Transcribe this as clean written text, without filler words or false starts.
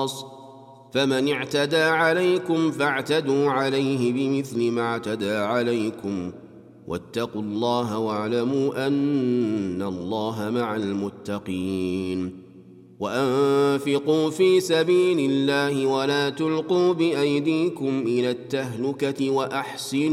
قِصَاصٌ فمن اعتدى عليكم فاعتدوا عليه بمثل ما اعتدى عليكم واتقوا الله واعلموا أن الله مع المتقين وأنفقوا في سبيل الله ولا تلقوا بأيديكم إلى التهلكة وأحسنوا